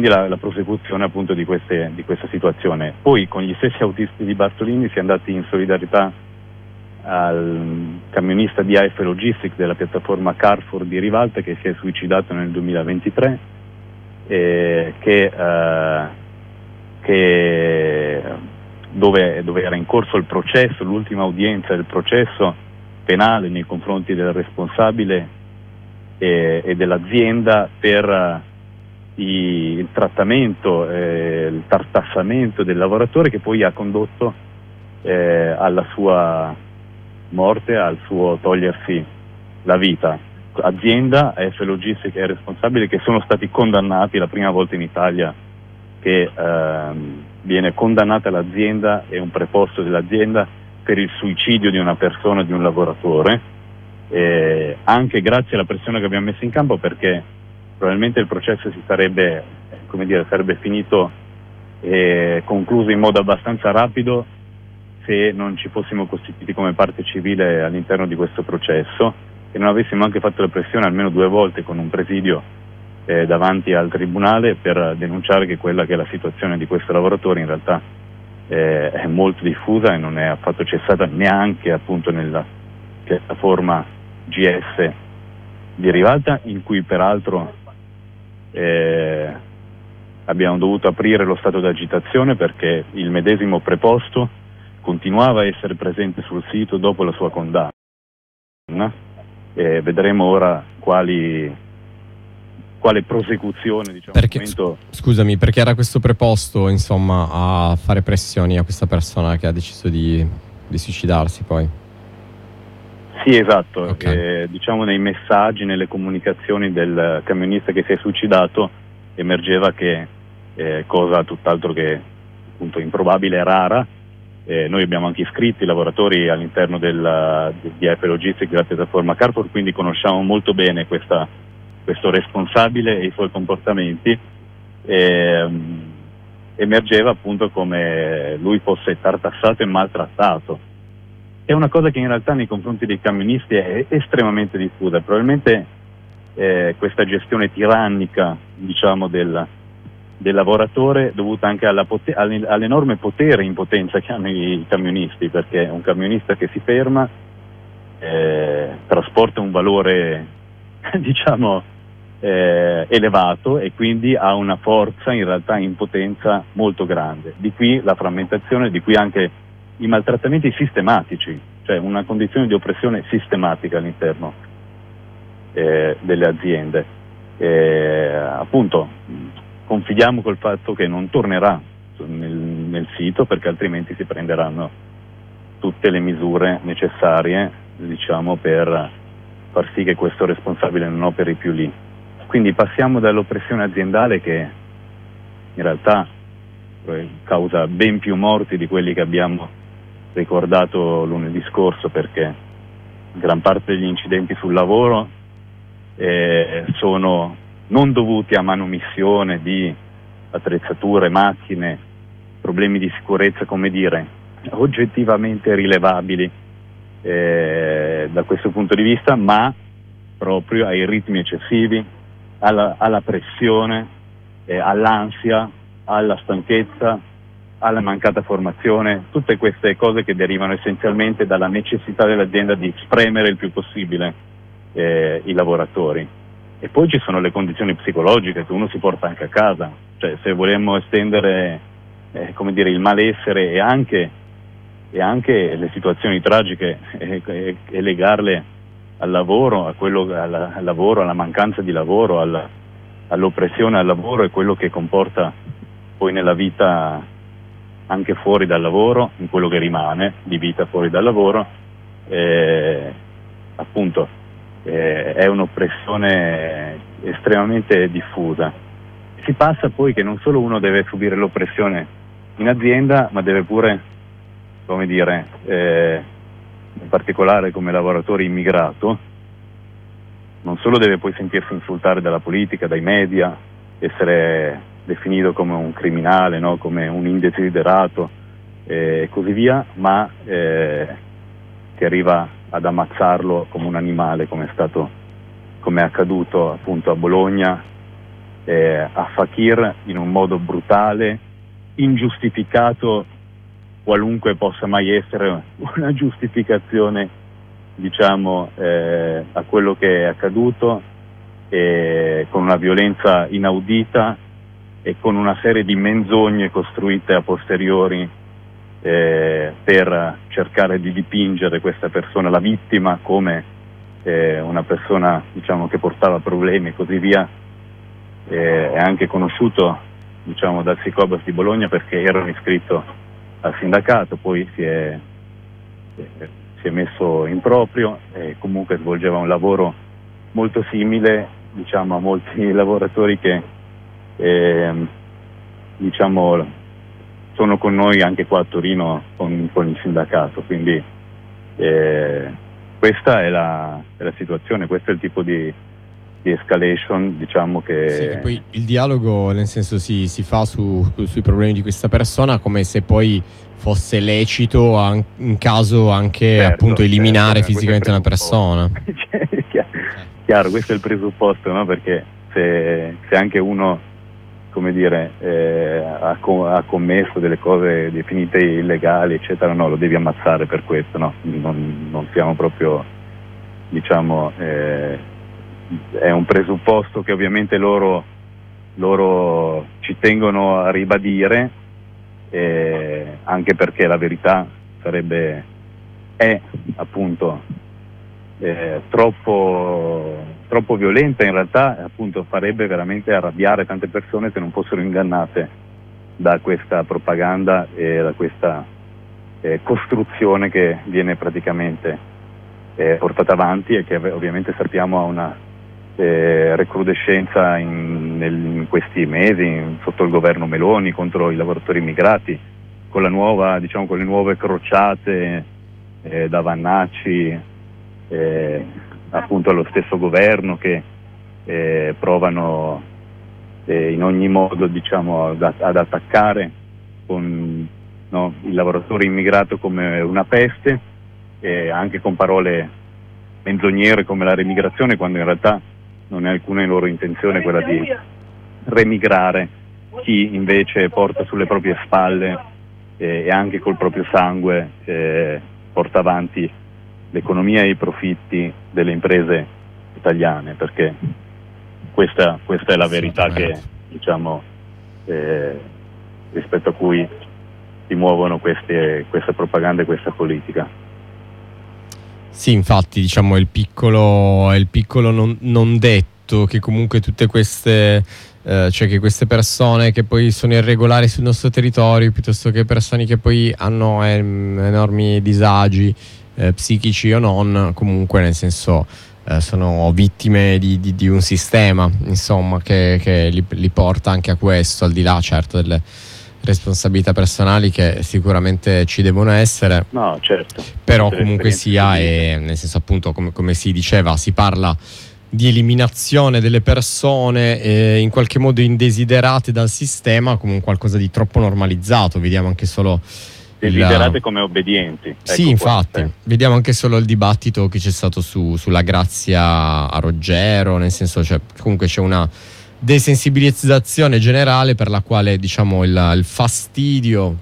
la prosecuzione appunto di questa situazione. Poi con gli stessi autisti di Bartolini si è andati in solidarietà al camionista di AF Logistics della piattaforma Carrefour di Rivalta, che si è suicidato nel 2023, dove era in corso il processo, l'ultima udienza del processo penale nei confronti del responsabile e dell'azienda per il trattamento, il tartassamento del lavoratore, che poi ha condotto alla sua morte, al suo togliersi la vita. Azienda, AF Logistics e responsabile, che sono stati condannati, la prima volta in Italia che viene condannata l'azienda e un preposto dell'azienda per il suicidio di una persona, di un lavoratore, anche grazie alla pressione che abbiamo messo in campo, perché probabilmente il processo sarebbe finito e concluso in modo abbastanza rapido se non ci fossimo costituiti come parte civile all'interno di questo processo e non avessimo anche fatto la pressione almeno 2 volte con un presidio davanti al tribunale per denunciare che quella che è la situazione di questo lavoratore in realtà è molto diffusa e non è affatto cessata neanche appunto nella piattaforma GS di Rivalta, in cui peraltro abbiamo dovuto aprire lo stato d'agitazione perché il medesimo preposto continuava a essere presente sul sito dopo la sua condanna. Vedremo ora quale prosecuzione, diciamo. Scusami, perché era questo preposto, insomma, a fare pressioni a questa persona che ha deciso di suicidarsi poi? Sì, esatto. Okay. Diciamo nei messaggi, nelle comunicazioni del camionista che si è suicidato emergeva che cosa tutt'altro che appunto improbabile e rara. Noi abbiamo anche iscritti i lavoratori all'interno di AF Logistics, della piattaforma Carrefour, quindi conosciamo molto bene questo responsabile e i suoi comportamenti. Emergeva appunto come lui fosse tartassato e maltrattato. È una cosa che in realtà nei confronti dei camionisti è estremamente diffusa. Probabilmente questa gestione tirannica, diciamo, del lavoratore, dovuta anche all'enorme potere e impotenza che hanno i camionisti, perché un camionista che si ferma trasporta un valore diciamo elevato e quindi ha una forza in realtà in potenza molto grande. Di qui la frammentazione, di qui anche i maltrattamenti sistematici, cioè una condizione di oppressione sistematica all'interno delle aziende. Appunto confidiamo col fatto che non tornerà nel sito, perché altrimenti si prenderanno tutte le misure necessarie, diciamo, per far sì che questo responsabile non operi più lì. Quindi passiamo dall'oppressione aziendale, che in realtà causa ben più morti di quelli che abbiamo ricordato lunedì scorso, perché gran parte degli incidenti sul lavoro sono non dovuti a manomissione di attrezzature, macchine, problemi di sicurezza, come dire, oggettivamente rilevabili da questo punto di vista, ma proprio ai ritmi eccessivi, alla pressione, all'ansia, alla stanchezza, alla mancata formazione, tutte queste cose che derivano essenzialmente dalla necessità dell'azienda di spremere il più possibile i lavoratori. E poi ci sono le condizioni psicologiche che uno si porta anche a casa, cioè se vogliamo estendere il malessere e anche le situazioni tragiche e legarle al lavoro, al lavoro, alla mancanza di lavoro, all'oppressione al lavoro e quello che comporta poi nella vita anche fuori dal lavoro, in quello che rimane di vita fuori dal lavoro, appunto è un'oppressione estremamente diffusa. Si passa poi che non solo uno deve subire l'oppressione in azienda, ma deve pure, come dire, in particolare come lavoratore immigrato, non solo deve poi sentirsi insultare dalla politica, dai media, essere definito come un criminale, no? Come un indesiderato e così via, ma che arriva ad ammazzarlo come un animale, come è accaduto appunto a Bologna a Fakir in un modo brutale, ingiustificato, qualunque possa mai essere una giustificazione, diciamo, a quello che è accaduto, con una violenza inaudita e con una serie di menzogne costruite a posteriori per cercare di dipingere questa persona, la vittima, come una persona, diciamo, che portava problemi e così via. È anche conosciuto, diciamo, dal Psicobas di Bologna perché era iscritto al sindacato, poi si è messo in proprio e comunque svolgeva un lavoro molto simile, diciamo, a molti lavoratori che diciamo sono con noi anche qua a Torino con il sindacato, quindi questa è la situazione, questo è il tipo di escalation, diciamo, che... Sì, che poi il dialogo, nel senso, si fa sui problemi di questa persona come se poi fosse lecito in caso anche, certo, appunto, eliminare fisicamente una persona. Chiaro, questo è il presupposto, no? Perché se anche uno, come dire, ha commesso delle cose definite illegali, eccetera, no, lo devi ammazzare per questo, no? Non siamo proprio, diciamo, è un presupposto che ovviamente loro ci tengono a ribadire, anche perché la verità è appunto troppo violenta, in realtà, appunto, farebbe veramente arrabbiare tante persone se non fossero ingannate da questa propaganda e da questa costruzione che viene praticamente portata avanti e che ovviamente sappiamo ha una recrudescenza in questi mesi sotto il governo Meloni contro i lavoratori immigrati, con la nuova, diciamo, con le nuove crociate da Vannacci appunto allo stesso governo, che provano in ogni modo, diciamo, ad attaccare il lavoratore immigrato come una peste, anche con parole menzognere come la remigrazione, quando in realtà non è alcuna loro intenzione quella di remigrare chi invece porta sulle proprie spalle e anche col proprio sangue porta avanti l'economia e i profitti delle imprese italiane, perché questa è la verità che, diciamo, rispetto a cui si muovono questa propaganda e questa politica. Sì, infatti, diciamo, è il piccolo non detto che comunque tutte queste cioè che queste persone che poi sono irregolari sul nostro territorio, piuttosto che persone che poi hanno enormi disagi psichici o non, comunque, nel senso, sono vittime di un sistema, insomma, che li porta anche a questo, al di là, certo, delle responsabilità personali che sicuramente ci devono essere, no, certo, però comunque sia, nel senso, appunto, come si diceva, si parla di eliminazione delle persone in qualche modo indesiderate dal sistema come qualcosa di troppo normalizzato. Vediamo anche solo desiderate come obbedienti. Ecco, sì, infatti, vediamo anche solo il dibattito che c'è stato sulla grazia a Roggero, nel senso, cioè, comunque c'è una desensibilizzazione generale per la quale, diciamo, il fastidio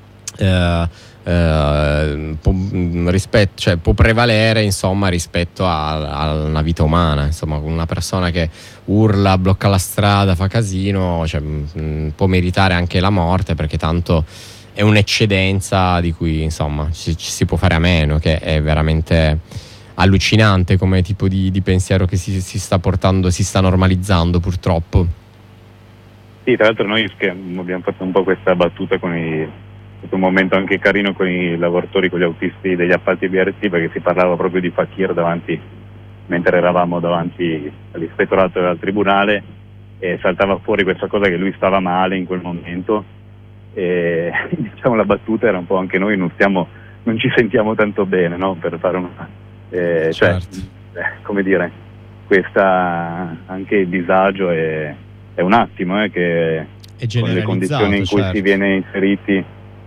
può prevalere, insomma, rispetto a una vita umana. Insomma, una persona che urla, blocca la strada, fa casino, cioè, può meritare anche la morte, perché tanto è un'eccedenza di cui, insomma, ci si può fare a meno, che è veramente allucinante come tipo di pensiero che si sta portando, si sta normalizzando, purtroppo. Sì, tra l'altro noi abbiamo fatto un po' questa battuta è stato un momento anche carino con i lavoratori, con gli autisti degli appalti BRT, perché si parlava proprio di Fakir mentre eravamo davanti all'ispettorato e al tribunale, e saltava fuori questa cosa che lui stava male in quel momento, e diciamo la battuta era un po' anche noi non ci sentiamo tanto bene, no? Per fare una certo. Come dire, questa anche il disagio è un attimo che con le condizioni in cui si viene inseriti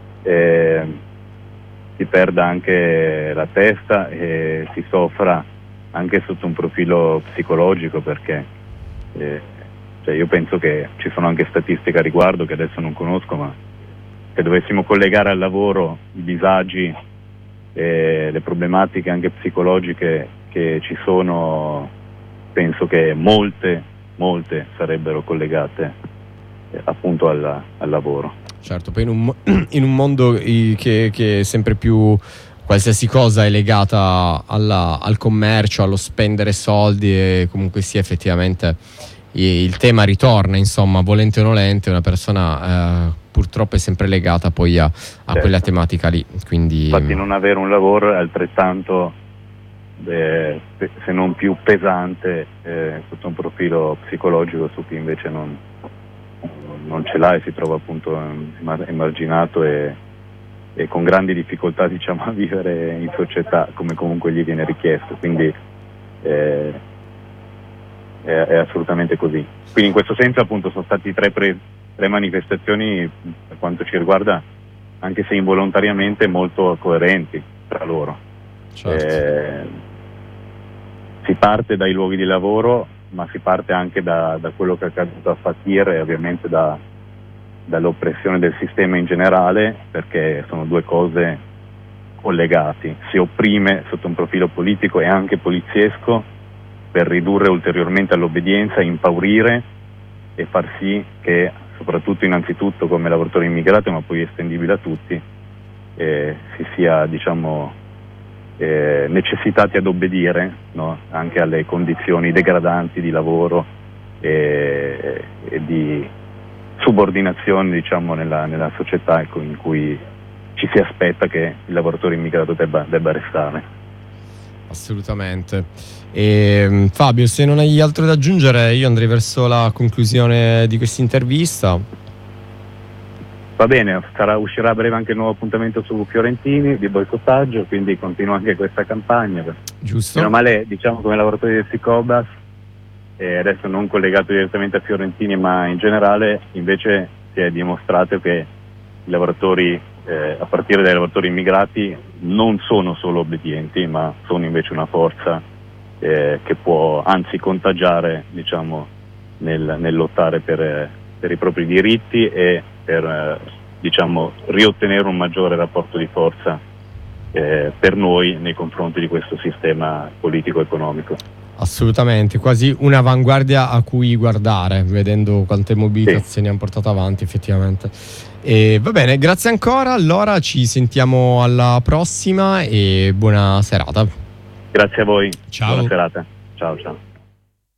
si perda anche la testa e si soffra anche sotto un profilo psicologico, perché io penso che ci sono anche statistiche a riguardo che adesso non conosco, ma se dovessimo collegare al lavoro i disagi e le problematiche anche psicologiche che ci sono, penso che molte sarebbero collegate appunto al lavoro. Certo, poi in un mondo che sempre più qualsiasi cosa è legata al commercio, allo spendere soldi, e comunque sia effettivamente il tema ritorna, insomma, volente o nolente, una persona purtroppo è sempre legata poi a Certo. quella tematica lì. Quindi, infatti non avere un lavoro è altrettanto, se non più pesante, sotto un profilo psicologico, su chi invece non ce l'ha e si trova appunto emarginato e con grandi difficoltà, diciamo, a vivere in società, come comunque gli viene richiesto. Quindi è assolutamente così. Quindi in questo senso appunto sono stati tre manifestazioni, per quanto ci riguarda, anche se involontariamente, molto coerenti tra loro. certo. Si parte dai luoghi di lavoro, ma si parte anche da quello che è accaduto a Fakir e ovviamente dall'oppressione del sistema in generale, perché sono due cose collegate. Si opprime sotto un profilo politico e anche poliziesco per ridurre ulteriormente all'obbedienza, impaurire e far sì che, soprattutto innanzitutto come lavoratori immigrati, ma poi estendibile a tutti, si sia, diciamo, necessitati ad obbedire, no? Anche alle condizioni degradanti di lavoro e di subordinazione, diciamo, nella società, ecco, in cui ci si aspetta che il lavoratore immigrato debba restare. Assolutamente. Fabio, se non hai altro da aggiungere, io andrei verso la conclusione di questa intervista. Va bene, uscirà a breve anche il nuovo appuntamento su Fiorentini di boicottaggio, quindi continua anche questa campagna. Giusto. Meno male, diciamo, come lavoratori del Sicobas, adesso non collegato direttamente a Fiorentini, ma in generale, invece si è dimostrato che i lavoratori, a partire dai lavoratori immigrati, non sono solo obbedienti, ma sono invece una forza che può anzi contagiare, diciamo, nel lottare per i propri diritti e per diciamo, riottenere un maggiore rapporto di forza per noi nei confronti di questo sistema politico-economico. Assolutamente, quasi un'avanguardia a cui guardare, vedendo quante mobilitazioni hanno portato avanti effettivamente. Va bene, grazie ancora, allora ci sentiamo alla prossima e buona serata. Grazie a voi, Ciao. buona serata, ciao.